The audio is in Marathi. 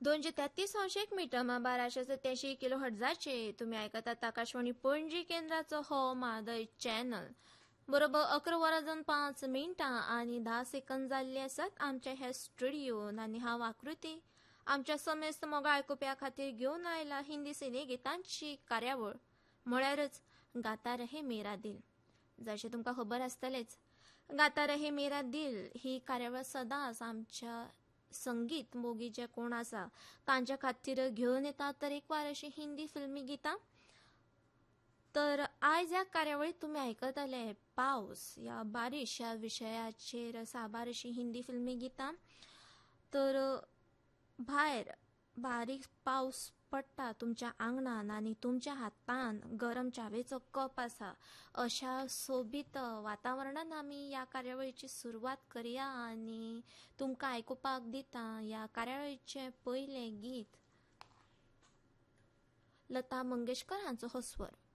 233 मीटर 1287 किलो हर्ट्झाचे तुम्ही ऐकतात आकाशवाणी पणजी केंद्राचो हो मादय चॅनल. बरोबर 11 वरां 5 मिनिटां आणि 10 सेकंद जाल्ले आसात आमच्या ह्या स्टुडिओन आनी हांव आकृती आमच्या समेस्त मोगा आयकुप्या खातीर घेवन आयला हिंदी सिने गितांची कार्यावळ म्हळ्यारच गाता रहे मेरा दिल. जशें तुमकां खबर आसतलेच, गाता रहे मेरा दिल ही कार्यावळ सदांच आमच्या संगीत मोगी जे कोण आसा तांच्या खातीर घेवन येता तरेकवार अशी हिंदी फिल्मी गितां. तर आयज ह्या कार्यावळीत तुमी आयकतले पावस या बारिश ह्या विशयाचेर साबार अशी हिंदी फिल्मी गितां. तर भायर बारीक पावस पडटा तुमच्या आंगणान आनी तुमच्या हातान गरम च्यावेचो कप आसा अशा सोबीत वातावरणान आमी ह्या कार्यावळीची सुरवात करया आनी तुमकां आयकुपाक दिता ह्या कार्यावळीचें पयलें गीत लता मंगेशकर हांचो हो स्वर.